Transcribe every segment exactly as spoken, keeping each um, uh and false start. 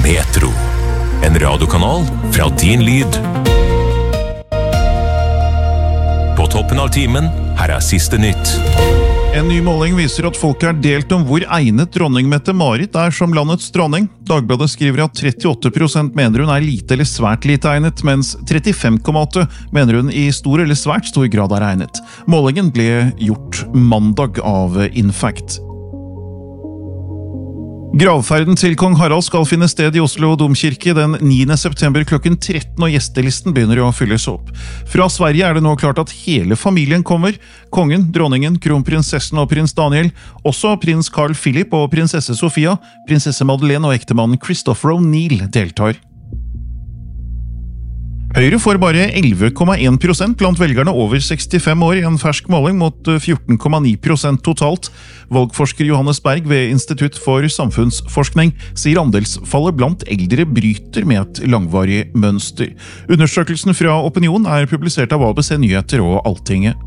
Metro, en radiokanal fra din lyd. På toppen av timen, her er siste nytt. En ny måling viser at folk er delt om hvor egnet dronning Mette-Marit er som landets dronning. Dagbladet skriver at trettiåtte prosent mener hun er lite eller svært lite egnet, mens trettifem komma åtte mener hun i stor eller svært stor grad er egnet. Målingen ble gjort mandag av Infact. Gravferden til kong Harald skal finne sted i Oslo domkirke den niende september klokken tretten, og gjestelisten begynner å fylles opp. Fra Sverige er det nå klart at hele familien kommer. Kongen, dronningen, kronprinsessen og prins Daniel, også prins Carl Philip og prinsesse Sofia, prinsesse Madeleine og ektemannen Christopher O'Neill deltar. Høyre får bare elleve komma én prosent blant velgerne over sekstifem år i en fersk måling mot fjorten komma ni prosent totalt. Valgforsker Johannes Berg ved Institutt for samfunnsforskning sier andelsfallet blant eldre bryter med et langvarig mønster. Undersøkelsen fra Opinion er publisert av A B C Nyheter og Altinget.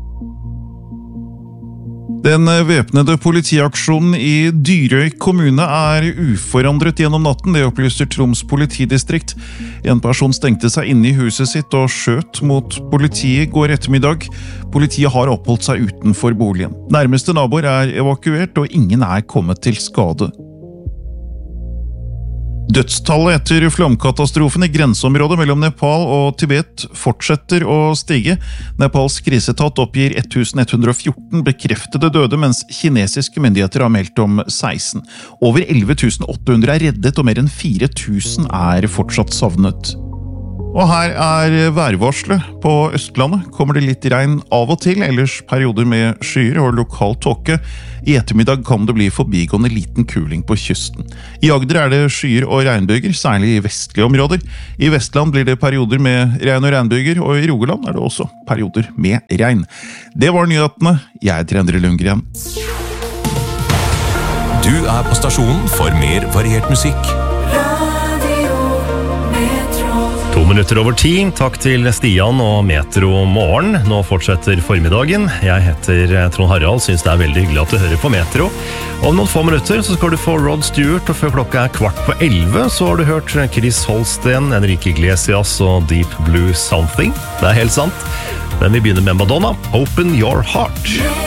Den væpnede politiaksjonen i Dyrøy kommune er uforandret gjennom natten, det opplyser Troms politidistrikt. En person stengte seg inne i huset sitt og skjøt mot politiet i går ettermiddag. Politiet har oppholdt seg utenfor boligen. Nærmeste naboer er evakuert, og ingen er kommet til skade. Dødstallet etter flomkatastrofen i grenseområdet mellom Nepal og Tibet fortsetter å stige. Nepals krisetat oppgir ett tusen ett hundre og fjorten bekreftede døde, mens kinesiske myndigheter har meldt om seksten. Over elleve tusen åtte hundre er reddet, og mer enn fire tusen er fortsatt savnet. Og her er værvarselet. På Østlandet kommer det litt regn av og til, ellers perioder med skyer og lokal tåke. I ettermiddag kan det bli forbigående liten kuling på kysten. I Agder er det skyer og regnbyger, særlig i vestlige områder. I Vestland blir det perioder med regn og regnbyger, og i Rogaland er det også perioder med regn. Det var nyhetene. Jeg heter Endre Lundgren. Du er på stasjonen for mer variert musikk. To minutter over ti. Takk til Stian og Metro Morgen. Nå fortsetter formiddagen. Jeg heter Trond Harald, synes det er veldig hyggelig at du hører på Metro. Om noen få minutter så skal du få Rod Stewart, og før klokka er kvart på elleve så har du hørt Chris Holsten, Enrique Iglesias og Deep Blue Something. Det er helt sant. Men vi begynner med Madonna. Open Your Heart.